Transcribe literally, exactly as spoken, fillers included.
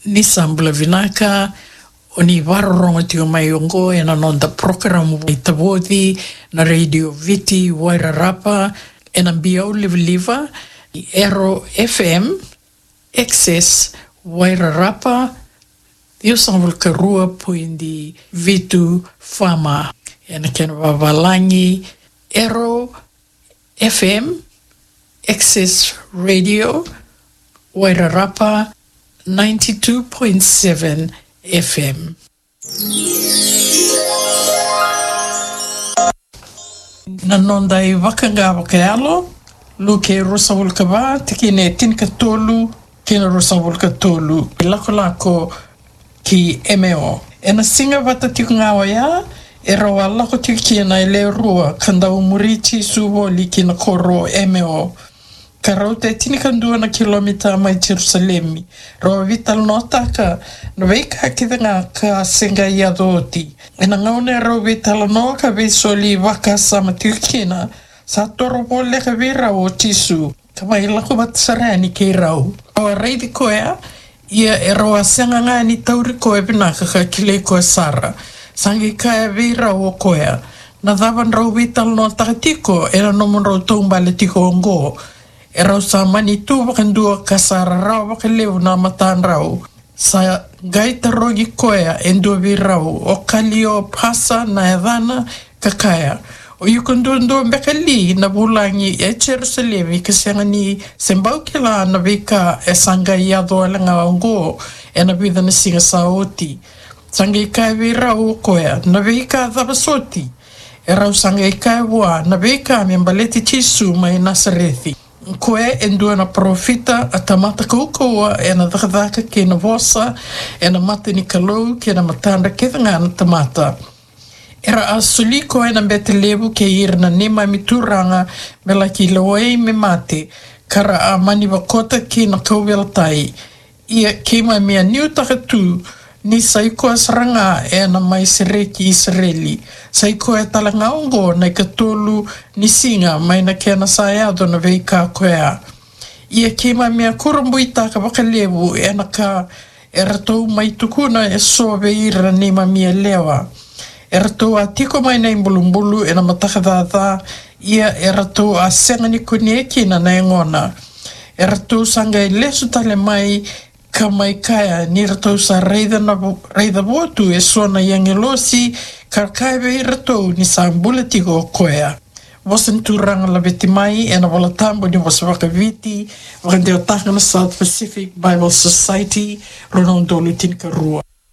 ni Sambula Vinaka o ni waroronga tio mai ongo e na non da program i Tawodi na Radio Viti Wairarapa e na Biau Liva Liva i Ero F M Access Wairarapa Io Sambula Karua puindi Vitu Fama e na kena wawalangi Ero F M Access Radio Wairarapa ninety-two point seven F M. Na nonda i wakanga wakaalo, lu ke rosa wulkaba, tiki ne tinka tolu, kina rosa wulka tolu, lako lako ki M O. E na singa wata tiku ngawa ya, e rawa lako tiku kina ile rua, kanda umurichi suwoli kina koro M O. Karau te tinikandua na kilomita mai Jerusalemi. Roa vital no taka, na weika kita ngā ka senga i adoti. E na ngaune rau vital no ka vesoli waka sama tiukina, sa toro po leka vira o tisu. Ka mai lako batasarani kei rau. Roa reidi koea, ia e roa senga ngā ni tauri koe pinaka ka kile koe Sara. Sangi kaya vira o koea. Na dhawan rau vital no taka tiko, e na nomon rau taumbale tiko ongo. E rau sa mani tu wakandua ka Sara rau wakaleu na matan rau. Sa gaita rogi koea endua vi rau o kalio pasa na edana kakaya. O yukandua ndua mbekali na bulangi e Jerusalemi kasengani sembau kila na vika e sanga i adoa langa ongo e na vida na singa saoti. Sanga i kai vi rau koea na vika dhabasoti. E rau sanga i kai wa na vika miambaleti tisu mai Nasarethi. Koe e ndua na profita a tamata koukoua e na dhakadhaka ke na vosa e na mata ni kalou ke na matanda ke ngā na tamata. Era a suli koe na mbete lebu ke ira na nema mituranga me la ki lawai me mate kara a mani wakota ke na kauwela tai. Ia ke mai mea niu takatu ni saiko asranga e na mai sere ki Israeli. Saiko e talanga ongo na katolu ni singa mai na ke na saeado na veika koea. Ia ke mai mea kurumbuita ka wakalewu e na ka e ratou mai tukuna e soa veira ni ma mea lewa. E ratou a tiko mai na imbulumbulu e na matakadada ia e ratou a senga ni kuni e kina na engona. E ratou sanga e lesu tale mai ka mai kaya ni ratou sa reida na reida votu e sona yangelosi ka kaiwe i ratou ni sa mbuletigo koea. Wasan turanga la veti mai e na wala tambo ni wasa waka viti wakandeo taka na South Pacific Bible Society Ronaldo Lutin Karua.